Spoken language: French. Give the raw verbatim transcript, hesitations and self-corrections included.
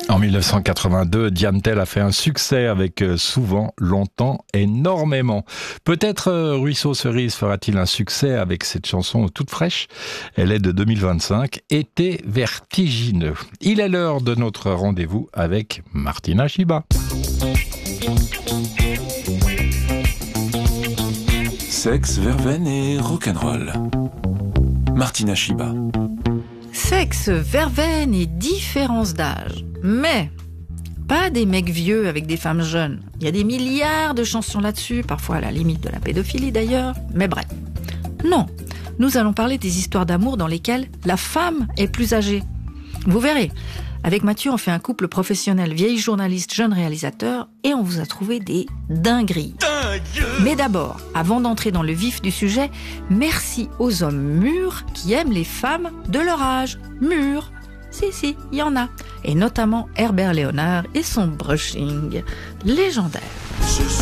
En mille neuf cent quatre-vingt-deux, Diane Tell a fait un succès avec Souvent, Longtemps, Énormément. Peut-être Ruisseau Cerise fera-t-il un succès avec cette chanson toute fraîche. Elle est de deux mille vingt-cinq, Été vertigineux. Il est l'heure de notre rendez-vous avec Martina Shiba. Sexe, verveine et rock'n'roll. Martina Shiba. Sexe, verveine et différence d'âge. Mais pas des mecs vieux avec des femmes jeunes. Il y a des milliards de chansons là-dessus, parfois à la limite de la pédophilie d'ailleurs, mais bref. Non, nous allons parler des histoires d'amour dans lesquelles la femme est plus âgée. Vous verrez, avec Mathieu, on fait un couple professionnel, vieille journaliste, jeune réalisateur, et on vous a trouvé des dingueries. Mais d'abord, avant d'entrer dans le vif du sujet, merci aux hommes mûrs qui aiment les femmes de leur âge. Mûrs. Si, si, il y en a. Et notamment Herbert Léonard et son brushing légendaire.